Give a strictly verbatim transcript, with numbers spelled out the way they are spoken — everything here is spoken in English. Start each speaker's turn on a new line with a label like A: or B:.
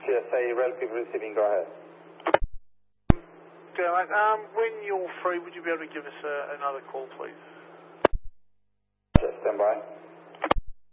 A: C S A, relative receiving, go ahead.
B: Okay, mate. Um, when you're free, would you be able to give us uh, another call, please?
A: Just stand by.